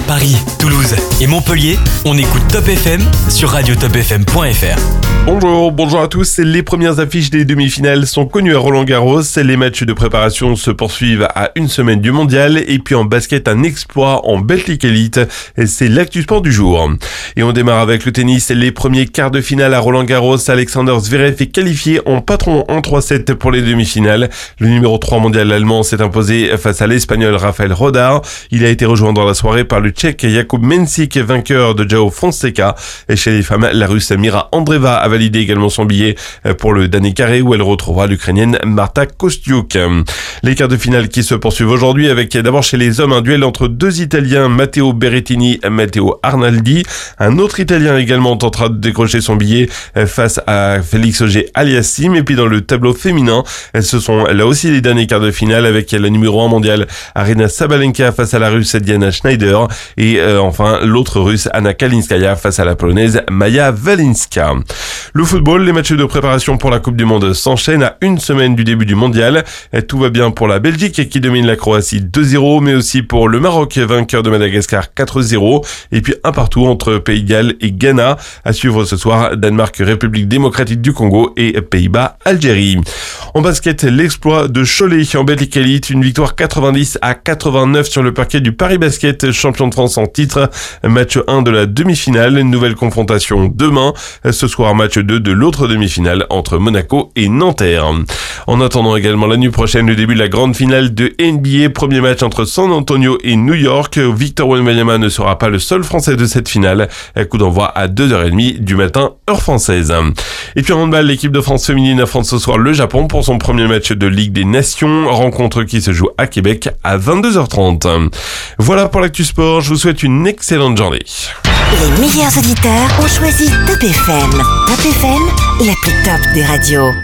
Paris, Toulouse et Montpellier, on écoute Top FM sur radiotopfm.fr. Bonjour à tous. Les premières affiches des demi-finales sont connues à Roland-Garros. Les matchs de préparation se poursuivent à une semaine du mondial. Et puis en basket, un exploit en Betclic Elite. C'est l'actu sport du jour. Et on démarre avec le tennis. Les premiers quarts de finale à Roland-Garros. Alexander Zverev est qualifié en patron en 3-7 pour les demi-finales. Le numéro 3 mondial allemand s'est imposé face à l'Espagnol Rafael Rodar. Il a été rejoint dans la soirée par le Tchèque Jakub Mensik, vainqueur de João Fonseca. Et chez les femmes, la Russe Mira Andreeva a validé également son billet pour le dernier carré où elle retrouvera l'Ukrainienne Marta Kostyuk. Les quarts de finale qui se poursuivent aujourd'hui avec d'abord chez les hommes un duel entre deux Italiens, Matteo Berrettini et Matteo Arnaldi. Un autre Italien également tentera de décrocher son billet face à Félix Auger-Aliassime. Et puis dans le tableau féminin, ce sont là aussi les derniers quarts de finale avec la numéro 1 mondiale Aryna Sabalenka face à la Russe Diana Schneider et enfin l'autre Russe Anna Kalinskaya face à la Polonaise Maja Walinska. Le football, les matchs de préparation pour la Coupe du Monde s'enchaînent à une semaine du début du mondial. Tout va bien pour la Belgique qui domine la Croatie 2-0, mais aussi pour le Maroc, vainqueur de Madagascar 4-0. Et puis un partout entre Pays de Galles et Ghana. À suivre ce soir, Danemark, République démocratique du Congo et Pays-Bas, Algérie. En basket, l'exploit de Cholet en Betclic Elite, une victoire 90-89 sur le parquet du Paris Basket, champion de France en titre. Match 1 de la demi-finale, une nouvelle confrontation demain. Ce soir, match 2 de l'autre demi-finale entre Monaco et Nanterre. En attendant également la nuit prochaine le début de la grande finale de NBA, premier match entre San Antonio et New York. Victor Wembanyama ne sera pas le seul Français de cette finale. Coup d'envoi à 2h30 du matin, heure française. Et puis en handball, l'équipe de France féminine affronte ce soir le Japon pour son premier match de Ligue des Nations, rencontre qui se joue à Québec à 22h30. Voilà pour l'actu sport, je vous souhaite une excellente journée. Les meilleurs auditeurs ont choisi Top FM. Top FM, la plus top des radios.